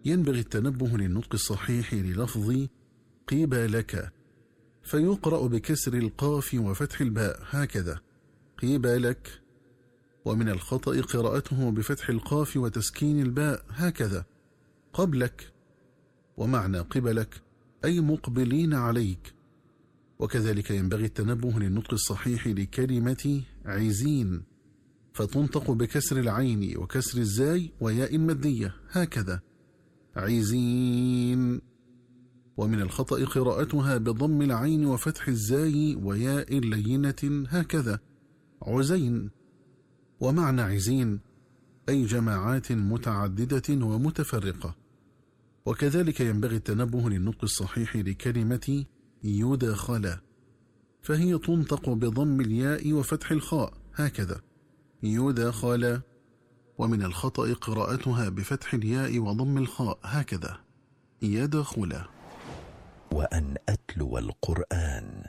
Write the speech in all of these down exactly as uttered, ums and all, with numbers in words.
ينبغي التنبه للنطق الصحيح للفظ قبلك، فيقرأ بكسر القاف وفتح الباء هكذا قبلك، ومن الخطأ قراءته بفتح القاف وتسكين الباء هكذا قبلك، ومعنى قبلك أي مقبلين عليك. وكذلك ينبغي التنبه للنطق الصحيح لكلمة عزين، فتنطق بكسر العين وكسر الزاي وياء مادية هكذا عزين، ومن الخطأ قراءتها بضم العين وفتح الزاي وياء لينة هكذا عزين، ومعنى عزين أي جماعات متعددة ومتفرقة. وكذلك ينبغي التنبه للنطق الصحيح لكلمة يدخل، فهي تنطق بضم الياء وفتح الخاء هكذا يدخل، ومن الخطأ قراءتها بفتح الياء وضم الخاء هكذا يدخل. وأن أتلو القرآن.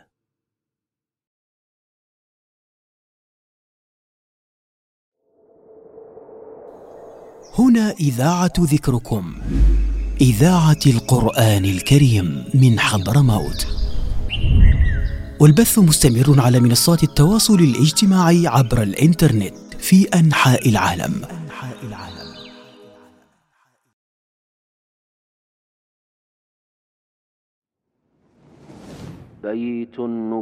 هنا إذاعة ذكركم، إذاعة القرآن الكريم من حضرموت، والبث مستمر على منصات التواصل الاجتماعي عبر الإنترنت في أنحاء العالم. بيت النبوة.